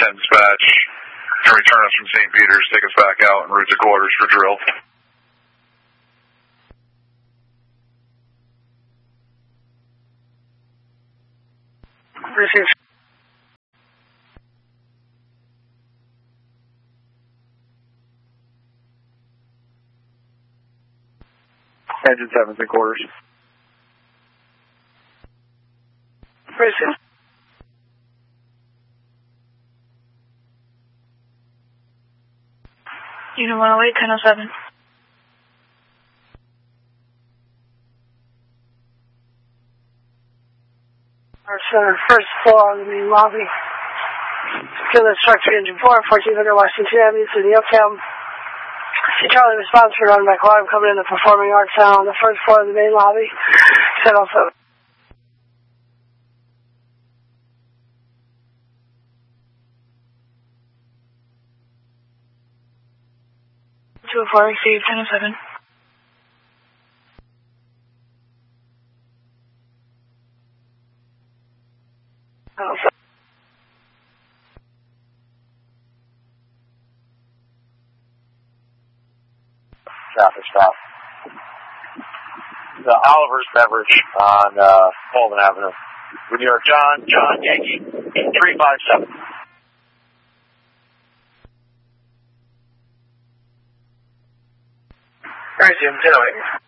10 dispatch to return us from St. Peter's, take us back out en route to quarters for drill. Received. Engine 7's in quarters. Received. Unit 108, 1007. Our center, first floor on the main lobby. Secure the structure, engine 4, 1400 Washington Avenue, City Uptown. See Charlie response for run back alarm coming in the Performing Arts Center on the first floor of the main lobby. Set also. 204, received, 1007. Traffic stop. The Oliver's Beverage on Colvin Avenue. With your John Yankee 357. Resume, 1008.